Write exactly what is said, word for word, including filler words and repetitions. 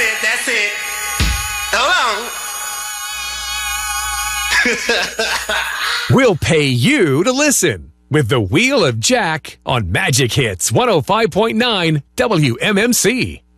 it. That's it. Hold on. We'll pay you to listen with the Wheel of Jack on Magic Hits one oh five point nine W M M C.